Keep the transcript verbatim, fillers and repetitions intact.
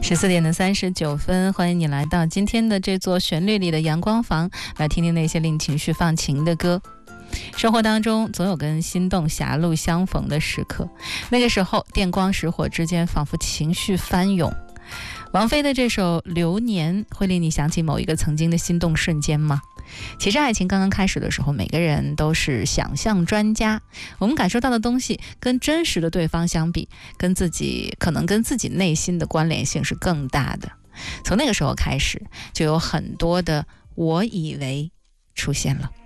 十四点的三十九分，欢迎你来到今天的这座旋律里的阳光房，来听听那些令情绪放晴的歌。生活当中总有跟心动狭路相逢的时刻，那个时候电光石火之间，仿佛情绪翻涌。王菲的这首《流年》会令你想起某一个曾经的心动瞬间吗？其实爱情刚刚开始的时候，每个人都是想象专家，我们感受到的东西跟真实的对方相比，跟自己可能跟自己内心的关联性是更大的。从那个时候开始，就有很多的我以为出现了。